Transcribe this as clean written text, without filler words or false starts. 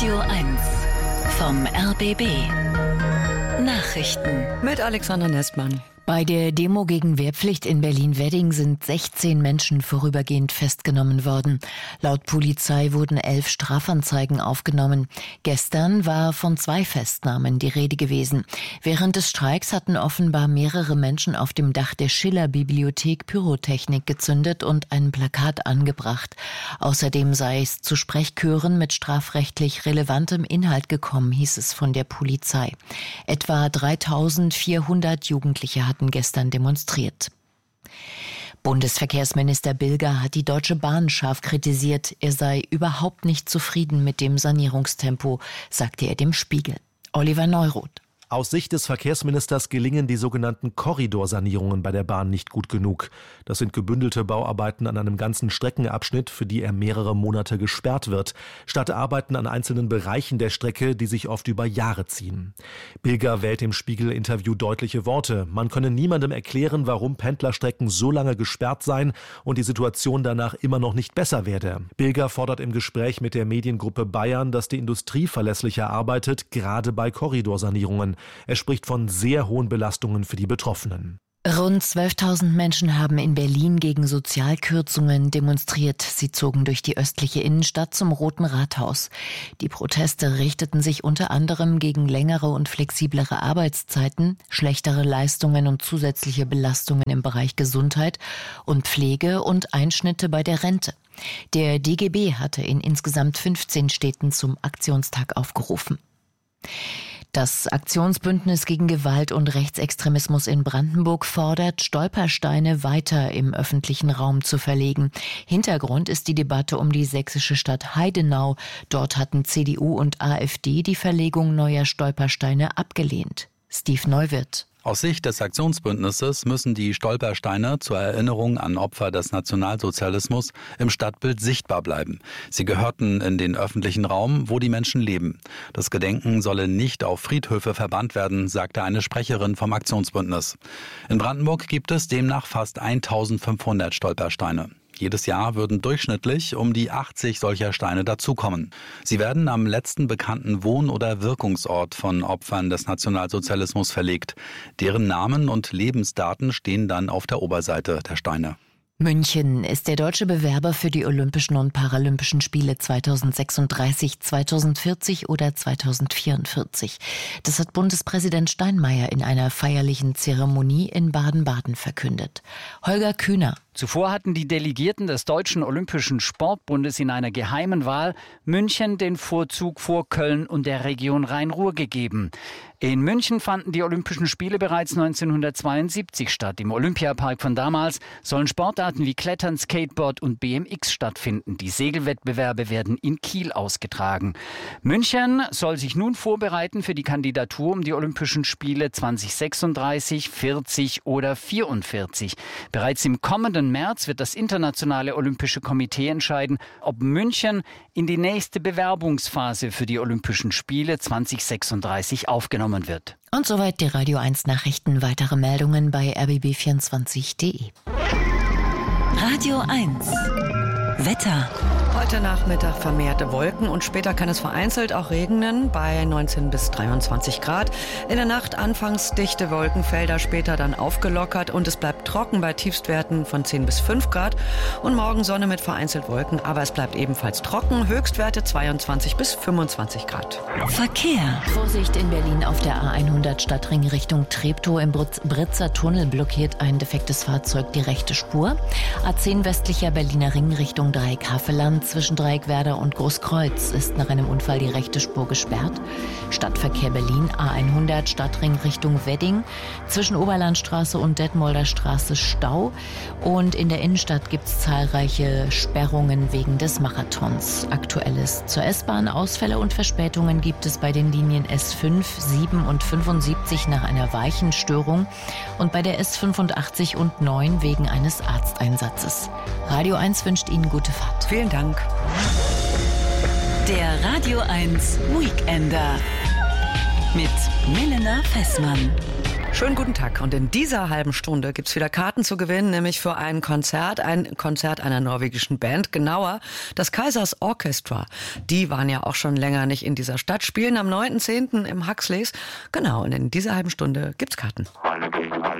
Radio 1 vom RBB. Nachrichten mit Alexandra Nestmann. Bei der Demo gegen Wehrpflicht in Berlin-Wedding sind 16 Menschen vorübergehend festgenommen worden. Laut Polizei wurden 11 Strafanzeigen aufgenommen. Gestern war von 2 Festnahmen die Rede gewesen. Während des Streiks hatten offenbar mehrere Menschen auf dem Dach der Schiller-Bibliothek Pyrotechnik gezündet und ein Plakat angebracht. Außerdem sei es zu Sprechchören mit strafrechtlich relevantem Inhalt gekommen, hieß es von der Polizei. Etwa 3.400 Jugendliche hatten gestern demonstriert. Bundesverkehrsminister Bilger hat die Deutsche Bahn scharf kritisiert. Er sei überhaupt nicht zufrieden mit dem Sanierungstempo, sagte er dem Spiegel. Oliver Neuroth. Aus Sicht des Verkehrsministers gelingen die sogenannten Korridorsanierungen bei der Bahn nicht gut genug. Das sind gebündelte Bauarbeiten an einem ganzen Streckenabschnitt, für die er mehrere Monate gesperrt wird, statt Arbeiten an einzelnen Bereichen der Strecke, die sich oft über Jahre ziehen. Bilger wählt im Spiegel-Interview deutliche Worte. Man könne niemandem erklären, warum Pendlerstrecken so lange gesperrt seien und die Situation danach immer noch nicht besser werde. Bilger fordert im Gespräch mit der Mediengruppe Bayern, dass die Industrie verlässlicher arbeitet, gerade bei Korridorsanierungen. Er spricht von sehr hohen Belastungen für die Betroffenen. Rund 12.000 Menschen haben in Berlin gegen Sozialkürzungen demonstriert. Sie zogen durch die östliche Innenstadt zum Roten Rathaus. Die Proteste richteten sich unter anderem gegen längere und flexiblere Arbeitszeiten, schlechtere Leistungen und zusätzliche Belastungen im Bereich Gesundheit und Pflege und Einschnitte bei der Rente. Der DGB hatte in insgesamt 15 Städten zum Aktionstag aufgerufen. Das Aktionsbündnis gegen Gewalt und Rechtsextremismus in Brandenburg fordert, Stolpersteine weiter im öffentlichen Raum zu verlegen. Hintergrund ist die Debatte um die sächsische Stadt Heidenau. Dort hatten CDU und AfD die Verlegung neuer Stolpersteine abgelehnt. Steve Neuwirth. Aus Sicht des Aktionsbündnisses müssen die Stolpersteine zur Erinnerung an Opfer des Nationalsozialismus im Stadtbild sichtbar bleiben. Sie gehörten in den öffentlichen Raum, wo die Menschen leben. Das Gedenken solle nicht auf Friedhöfe verbannt werden, sagte eine Sprecherin vom Aktionsbündnis. In Brandenburg gibt es demnach fast 1.500 Stolpersteine. Jedes Jahr würden durchschnittlich um die 80 solcher Steine dazukommen. Sie werden am letzten bekannten Wohn- oder Wirkungsort von Opfern des Nationalsozialismus verlegt. Deren Namen und Lebensdaten stehen dann auf der Oberseite der Steine. München ist der deutsche Bewerber für die Olympischen und Paralympischen Spiele 2036, 2040 oder 2044. Das hat Bundespräsident Steinmeier in einer feierlichen Zeremonie in Baden-Baden verkündet. Holger Kühner. Zuvor hatten die Delegierten des Deutschen Olympischen Sportbundes in einer geheimen Wahl München den Vorzug vor Köln und der Region Rhein-Ruhr gegeben. In München fanden die Olympischen Spiele bereits 1972 statt. Im Olympiapark von damals sollen Sportarten wie Klettern, Skateboard und BMX stattfinden. Die Segelwettbewerbe werden in Kiel ausgetragen. München soll sich nun vorbereiten für die Kandidatur um die Olympischen Spiele 2036, 40 oder 44. Bereits im kommenden März wird das Internationale Olympische Komitee entscheiden, ob München in die nächste Bewerbungsphase für die Olympischen Spiele 2036 aufgenommen wird. Und soweit die Radio 1 Nachrichten. Weitere Meldungen bei rbb24.de. Radio 1 Wetter. Heute Nachmittag vermehrte Wolken und später kann es vereinzelt auch regnen bei 19 bis 23 Grad. In der Nacht anfangs dichte Wolkenfelder, später dann aufgelockert und es bleibt trocken bei Tiefstwerten von 10 bis 5 Grad. Und morgen Sonne mit vereinzelt Wolken, aber es bleibt ebenfalls trocken. Höchstwerte 22 bis 25 Grad. Verkehr. Vorsicht in Berlin auf der A100 Stadtring Richtung Treptow. Im Britzer Tunnel blockiert ein defektes Fahrzeug die rechte Spur. A10 westlicher Berliner Ring Richtung Dreieck-Havelland. Zwischen Dreieckwerder und Großkreuz ist nach einem Unfall die rechte Spur gesperrt. Stadtverkehr Berlin, A100 Stadtring Richtung Wedding. Zwischen Oberlandstraße und Detmolder Straße Stau. Und in der Innenstadt gibt es zahlreiche Sperrungen wegen des Marathons. Aktuelles zur S-Bahn. Ausfälle und Verspätungen gibt es bei den Linien S5, 7 und 75 nach einer Weichenstörung und bei der S85 und 9 wegen eines Arzteinsatzes. Radio 1 wünscht Ihnen gute Fahrt. Vielen Dank. Der Radio 1 Weekender mit Milena Fessmann. Schönen guten Tag. Und in dieser halben Stunde gibt's wieder Karten zu gewinnen, nämlich für ein Konzert einer norwegischen Band, genauer das Kaisers Orchestra. Die waren ja auch schon länger nicht in dieser Stadt, spielen am 9.10. im Huxleys. Genau, und in dieser halben Stunde gibt's Karten.